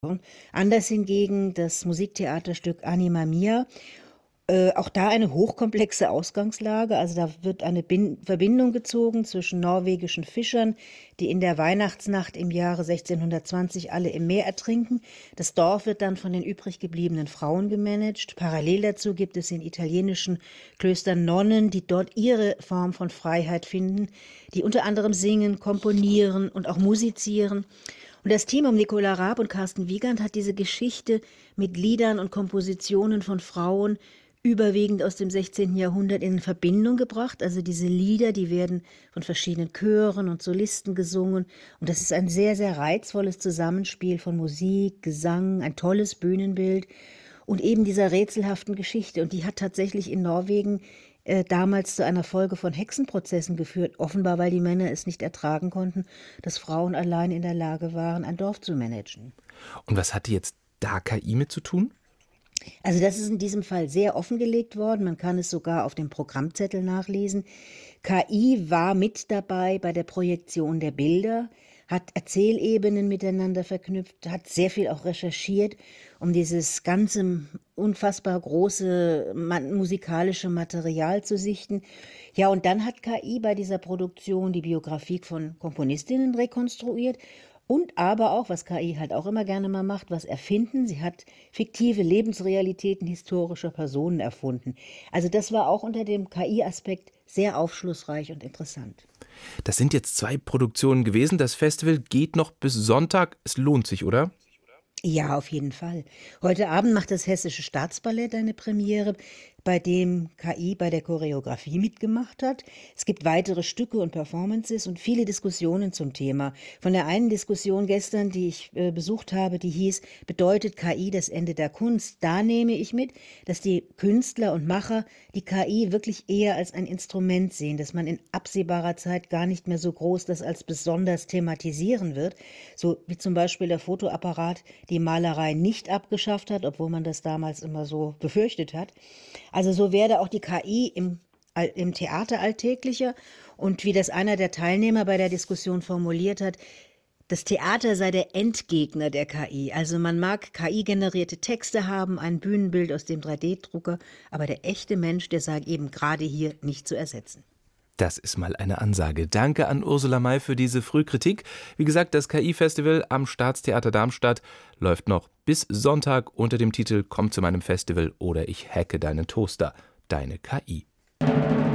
Anders hingegen das Musiktheaterstück Anima Mia. Auch da eine hochkomplexe Ausgangslage. Also da wird eine Verbindung gezogen zwischen norwegischen Fischern, die in der Weihnachtsnacht im Jahre 1620 alle im Meer ertrinken. Das Dorf wird dann von den übrig gebliebenen Frauen gemanagt. Parallel dazu gibt es in italienischen Klöstern Nonnen, die dort ihre Form von Freiheit finden, die unter anderem singen, komponieren und auch musizieren. Und das Team um Nicola Raab und Carsten Wiegand hat diese Geschichte mit Liedern und Kompositionen von Frauen überwiegend aus dem 16. Jahrhundert in Verbindung gebracht. Also diese Lieder, die werden von verschiedenen Chören und Solisten gesungen. Und das ist ein sehr, sehr reizvolles Zusammenspiel von Musik, Gesang, ein tolles Bühnenbild und eben dieser rätselhaften Geschichte. Und die hat tatsächlich in Norwegen damals zu einer Folge von Hexenprozessen geführt, offenbar weil die Männer es nicht ertragen konnten, dass Frauen allein in der Lage waren, ein Dorf zu managen. Und was hatte jetzt da KI mit zu tun? Also das ist in diesem Fall sehr offengelegt worden. Man kann es sogar auf dem Programmzettel nachlesen. KI war mit dabei bei der Projektion der Bilder, hat Erzählebenen miteinander verknüpft, hat sehr viel auch recherchiert, um dieses ganze unfassbar große musikalische Material zu sichten. Ja, und dann hat KI bei dieser Produktion die Biografie von Komponistinnen rekonstruiert und aber auch, was KI halt auch immer gerne mal macht, was erfinden. Sie hat fiktive Lebensrealitäten historischer Personen erfunden. Also das war auch unter dem KI-Aspekt sehr aufschlussreich und interessant. Das sind jetzt 2 Produktionen gewesen. Das Festival geht noch bis Sonntag. Es lohnt sich, oder? Ja, auf jeden Fall. Heute Abend macht das Hessische Staatsballett eine Premiere, bei dem KI bei der Choreografie mitgemacht hat. Es gibt weitere Stücke und Performances und viele Diskussionen zum Thema. Von der einen Diskussion gestern, die ich besucht habe, die hieß, bedeutet KI das Ende der Kunst? Da nehme ich mit, dass die Künstler und Macher die KI wirklich eher als ein Instrument sehen, dass man in absehbarer Zeit gar nicht mehr so groß das als besonders thematisieren wird, so wie zum Beispiel der Fotoapparat die Malerei nicht abgeschafft hat, obwohl man das damals immer so befürchtet hat. Also so werde auch die KI im Theater alltäglicher und wie das einer der Teilnehmer bei der Diskussion formuliert hat, das Theater sei der Endgegner der KI. Also man mag KI-generierte Texte haben, ein Bühnenbild aus dem 3D-Drucker, aber der echte Mensch, der sei eben gerade hier nicht zu ersetzen. Das ist mal eine Ansage. Danke an Ursula May für diese Frühkritik. Wie gesagt, das KI-Festival am Staatstheater Darmstadt läuft noch bis Sonntag unter dem Titel Komm zu meinem Festival oder ich hacke deinen Toaster. Deine KI.